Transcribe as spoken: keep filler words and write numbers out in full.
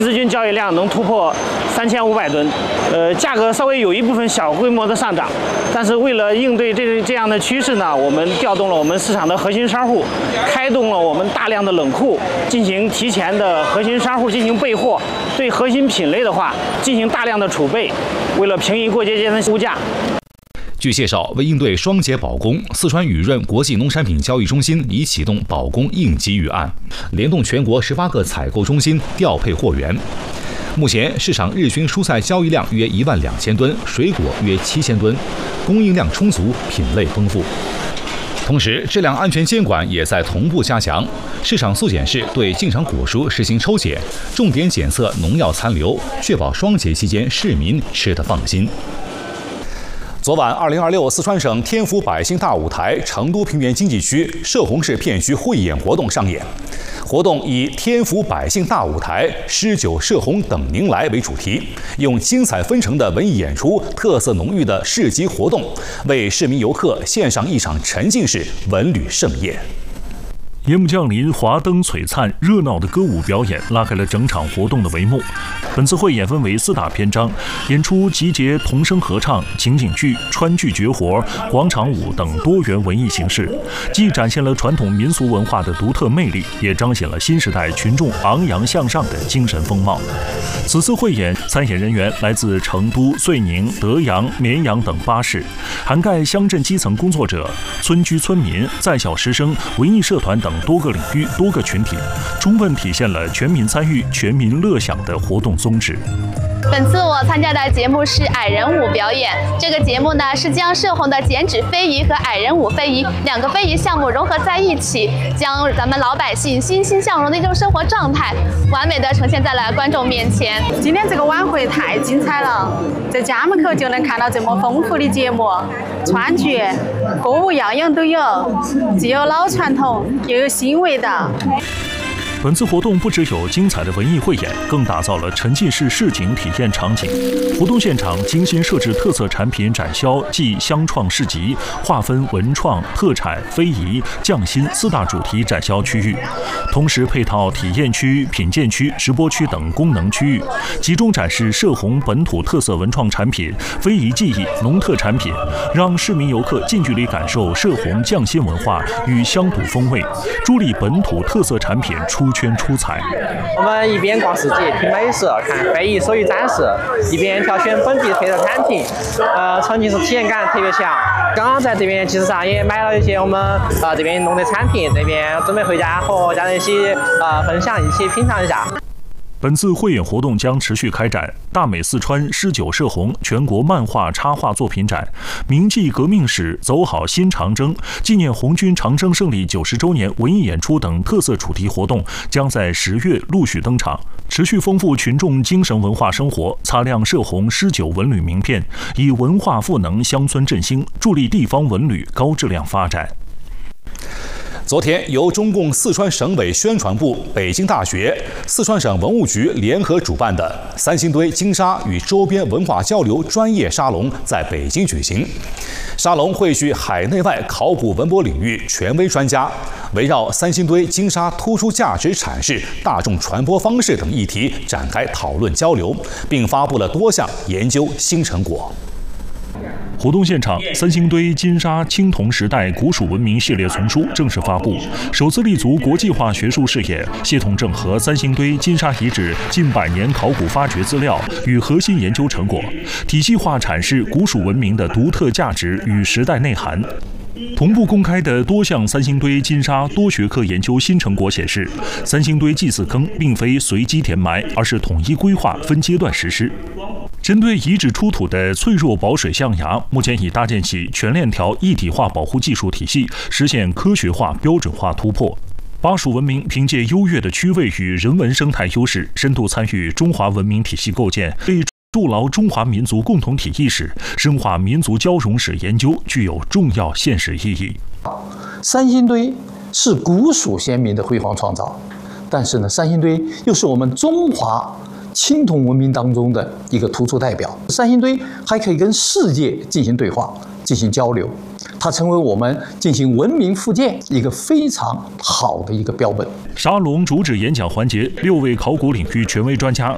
日均交易量能突破三千五百吨，呃，价格稍微有一部分小规模的上涨，但是为了应对这这样的趋势呢，我们调动了我们市场的核心商户，开动了我们大量的冷库，进行提前的核心商户进行备货，对核心品类的话进行大量的储备，为了平抑过节间的物价。 据介绍，为应对双节保供，四川雨润国际农产品交易中心已启动保供应急预案，联动全国十八个采购中心调配货源。目前市场日均蔬菜交易量约一万两千吨，水果约七千吨，供应量充足，品类丰富。同时，质量安全监管也在同步加强。市场速检室对进场果蔬实行抽检，重点检测农药残留，确保双节期间市民吃得放心。 昨晚，二零二六四川省天府百姓大舞台成都平原经济区摄洪市片区汇演活动上演。活动以“天府百姓大舞台，诗酒摄洪等您来”为主题，用精彩纷呈的文艺演出、特色浓郁的市集活动，为市民游客献上一场沉浸式文旅盛宴。 夜幕降临，华灯璀璨，热闹的歌舞表演拉开了整场活动的帷幕。本次汇演分为四大篇章，演出集结童声合唱、情景剧、川剧绝活、广场舞等多元文艺形式，既展现了传统民俗文化的独特魅力，也彰显了新时代群众昂扬向上的精神风貌。此次汇演参演人员来自成都、遂宁、德阳、绵阳等八市，涵盖乡镇基层工作者、村居村民、在校师生、文艺社团等。 多个领域、多个群体，充分体现了全民参与、全民乐享的活动宗旨。 本次我参加的节目是矮人舞表演。这个节目呢是将摄洪的剪纸非遗和矮人舞非遗两个非遗项目融合在一起，将咱们老百姓欣欣向荣的一种生活状态，完美的呈现在了观众面前。 今天这个晚会太精彩了，在家门口就能看到这么丰富的节目，川剧、歌舞样样都有，既有老传统，又有新味道。 本次活动不只有精彩的文艺汇演，更打造了沉浸式市井体验场景。活动现场精心设置特色产品展销暨乡创市集，划分文创、特产、非遗、匠心四大主题展销区域，同时配套体验区、品鉴区、直播区等功能区域，集中展示摄洪本土特色文创产品、非遗技艺、农特产品，让市民游客近距离感受摄洪匠心文化与乡土风味，助力本土特色产品出 出圈出彩。 我们一边逛市集、品美食、看非遗手艺展示，一边挑选本地特色产品，呃，沉浸式体验感特别强。刚刚在这边其实上也买了一些我们呃这边弄的产品，这边准备回家和家人一起呃分享，一起品尝一下。 本次汇演活动将持续开展大美四川诗酒摄洪全国漫画插画作品展、铭记革命史、走好新长征、纪念红军长征胜利九十周年文艺演出等特色主题活动，将在十月陆续登场，持续丰富群众精神文化生活，擦亮摄洪诗酒文旅名片，以文化赋能乡村振兴，助力地方文旅高质量发展。 昨天，由中共四川省委宣传部、北京大学、四川省文物局联合主办的三星堆金沙与周边文化交流专业沙龙在北京举行。沙龙汇聚海内外考古文博领域权威专家，围绕三星堆金沙突出价值阐释、大众传播方式等议题展开讨论交流，并发布了多项研究新成果。 活动现场，三星堆金沙青铜时代古蜀文明系列丛书正式发布，首次立足国际化学术视野，系统整合三星堆金沙遗址近百年考古发掘资料与核心研究成果，体系化阐释古蜀文明的独特价值与时代内涵。 同步公开的多项三星堆金沙多学科研究新成果显示，三星堆祭祀坑并非随机填埋，而是统一规划、分阶段实施。针对遗址出土的脆弱保水象牙，目前已搭建起全链条一体化保护技术体系，实现科学化、标准化突破。巴蜀文明凭借优越的区位与人文生态优势，深度参与中华文明体系构建，对 筑牢中华民族共同体意识、深化民族交融史研究具有重要现实意义。 三星堆是古蜀先民的辉煌创造，但是呢，三星堆又是我们中华青铜文明当中的一个突出代表。三星堆还可以跟世界进行对话、进行交流，它成为我们进行文明复建一个非常好的一个标本。 沙龙主旨演讲环节，六位考古领域权威专家